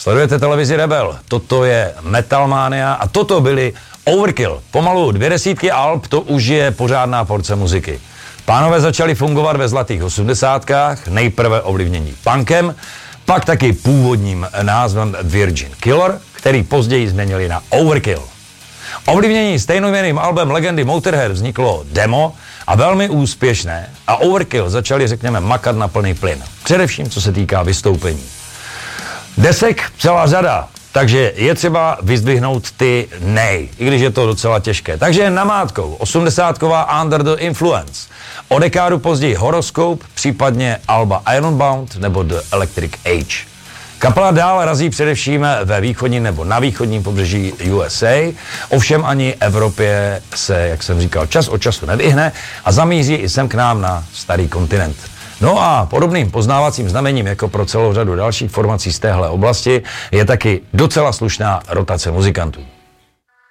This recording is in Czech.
Sledujete televizi Rebel, toto je Metalmania a toto byly Overkill. Pomalu 2 alb, to už je pořádná porce muziky. Pánové začali fungovat ve zlatých 80kách, nejprve ovlivnění punkem, pak taky původním názvem Virgin Killer, který později změnili na Overkill. Ovlivnění stejnojmenným albem legendy Motorhead vzniklo demo a velmi úspěšné a Overkill začali, řekněme, makat na plný plyn. Především, co se týká vystoupení. Desek celá řada, takže je třeba vyzdvihnout ty nej, i když je to docela těžké. Takže namátkou 80ková Under the Influence, o dekádu později Horoscope, případně alba Ironbound nebo The Electric Age. Kapela dál razí především ve východním nebo na východním pobřeží USA, ovšem ani Evropě se, jak jsem říkal, čas od času nevyhne a zamíří i sem k nám na starý kontinent. No a podobným poznávacím znamením jako pro celou řadu dalších formací z téhle oblasti je taky docela slušná rotace muzikantů.